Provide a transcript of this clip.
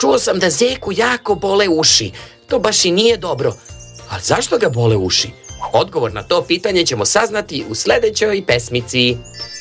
Čuo sam da Zeku jako bole uši. To baš i nije dobro. Ali zašto ga bole uši? Odgovor na to pitanje ćemo saznati u sledećoj pesmici.